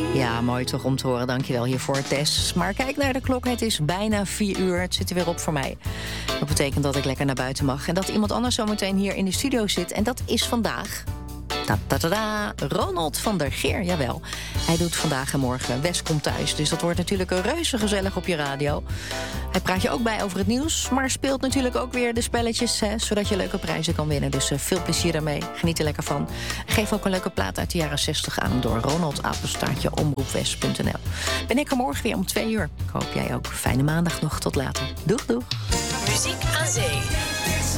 Ja, mooi toch om te horen. Dankjewel hiervoor, Tess. Maar kijk naar de klok, het is bijna 4 uur. Het zit er weer op voor mij. Dat betekent dat ik lekker naar buiten mag. En dat iemand anders zometeen hier in de studio zit. En dat is vandaag... Ronald van der Geer, jawel. Hij doet vandaag en morgen West komt thuis. Dus dat wordt natuurlijk een reuze gezellig op je radio. Hij praat je ook bij over het nieuws, maar speelt natuurlijk ook weer de spelletjes, zodat je leuke prijzen kan winnen. Dus veel plezier daarmee. Geniet er lekker van. Geef ook een leuke plaat uit de jaren 60 aan door ronald@omroepwest.nl. Ben ik er morgen weer om 2 uur. Ik hoop jij ook. Fijne maandag nog. Tot later. Doeg, doeg. Muziek aan zee.